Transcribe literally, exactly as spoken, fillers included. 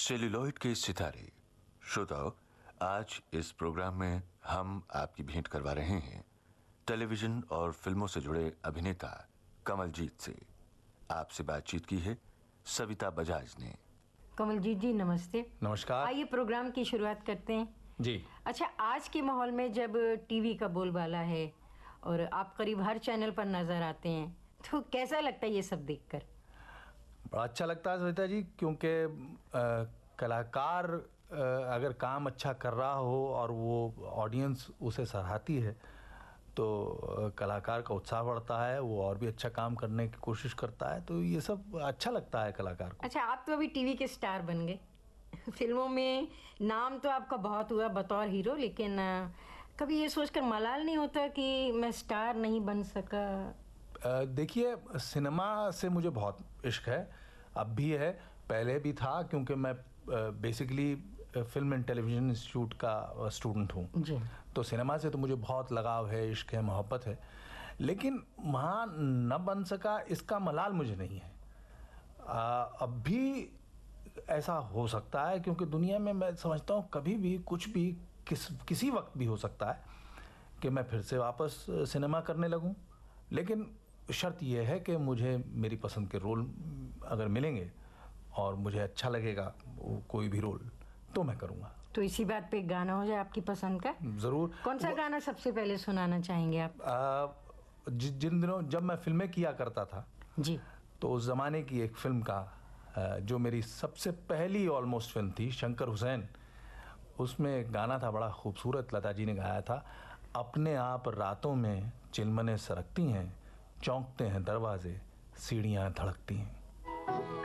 Celluloid के सितारे। श्रोताओ, आज इस प्रोग्राम में हम आपकी भेंट करवा रहे हैं टेलीविजन और फिल्मों से जुड़े अभिनेता कमलजीत से। आपसे बातचीत की है सविता बजाज ने। कमलजीत जी नमस्ते। नमस्कार। आइए प्रोग्राम की शुरुआत करते हैं जी। अच्छा, आज के माहौल में जब टीवी का बोलबाला है और आप करीब हर चैनल पर नजर आते हैं, तो कैसा लगता है ये सब देखकर? बड़ा अच्छा लगता है सविता जी, क्योंकि कलाकार आ, अगर काम अच्छा कर रहा हो और वो ऑडियंस उसे सराहती है तो कलाकार का उत्साह बढ़ता है, वो और भी अच्छा काम करने की कोशिश करता है, तो ये सब अच्छा लगता है कलाकार को। अच्छा, आप तो अभी टीवी के स्टार बन गए। फिल्मों में नाम तो आपका बहुत हुआ बतौर हीरो, लेकिन कभी ये सोचकर मलाल नहीं होता कि मैं स्टार नहीं बन सका? देखिए, सिनेमा से मुझे बहुत इश्क है, अब भी है, पहले भी था, क्योंकि मैं basically film and television institute का स्टूडेंट हूँ, तो सिनेमा से तो मुझे बहुत लगाव है, इश्क है, मोहब्बत है, लेकिन वहाँ न बन सका इसका मलाल मुझे नहीं है। आ, अब भी ऐसा हो सकता है, क्योंकि दुनिया में मैं समझता हूँ कभी भी कुछ भी किस किसी वक्त भी हो सकता है कि मैं फिर से वापस सिनेमा करने लगूँ, लेकिन शर्त यह है कि मुझे मेरी पसंद के रोल अगर मिलेंगे और मुझे अच्छा लगेगा वो कोई भी रोल, तो मैं करूँगा। तो इसी बात पे एक गाना हो जाए आपकी पसंद का। ज़रूर। कौन सा गाना सबसे पहले सुनाना चाहेंगे आप? आ, जि, जिन दिनों जब मैं फिल्में किया करता था जी, तो उस ज़माने की एक फ़िल्म का जो मेरी सबसे पहली ऑलमोस्ट फिल्म थी, शंकर हुसैन, उसमें एक गाना था बड़ा खूबसूरत, लता जी ने गाया था। अपने आप रातों में चिलमने सरकती हैं, चौंकते हैं दरवाजे, सीढ़ियाँ धड़कती हैं।